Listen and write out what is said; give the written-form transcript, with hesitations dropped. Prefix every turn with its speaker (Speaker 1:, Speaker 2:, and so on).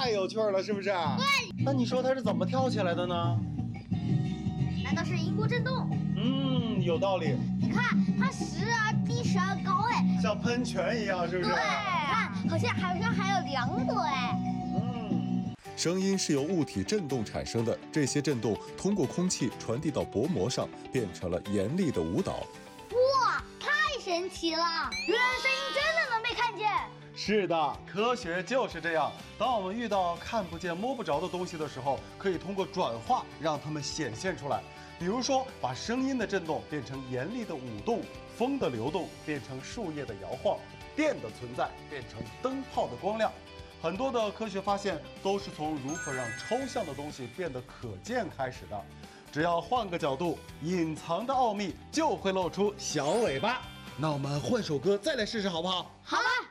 Speaker 1: 太有趣了，是不是？
Speaker 2: 对。
Speaker 1: 那你说它是怎么跳起来的呢？
Speaker 2: 难道是音波震动？
Speaker 1: 有道理。
Speaker 2: 你看它时而低时而高，哎，
Speaker 1: 像喷泉一样，是不是？
Speaker 2: 对，看好像还有2朵，哎。
Speaker 3: 声音是由物体振动产生的，这些振动通过空气传递到薄膜上，变成了严厉的舞蹈。
Speaker 2: 哇，太神奇了！原来声音真的能被看见。
Speaker 1: 是的，科学就是这样。当我们遇到看不见、摸不着的东西的时候，可以通过转化让它们显现出来。比如说，把声音的震动变成严厉的舞动，风的流动变成树叶的摇晃，电的存在变成灯泡的光亮。很多的科学发现都是从如何让抽象的东西变得可见开始的。只要换个角度，隐藏的奥秘就会露出小尾巴。那我们换首歌再来试试好不好？
Speaker 2: 好吧。